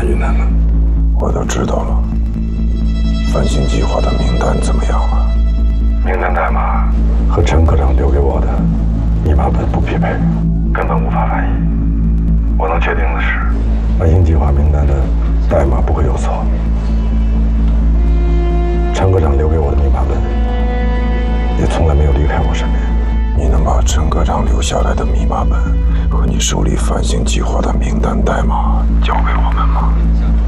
云南了。 我都知道了。繁星计划的名单怎么样了？ 名单代码和陈科长留给我的密码本不匹配，根本无法翻译。我能确定的是，繁星计划名单的代码不会有错。陈科长留给我的密码本也从来没有离开我身边。 你能把陈科长留下来的密码本和你手里繁星计划的名单代码交给我们吗？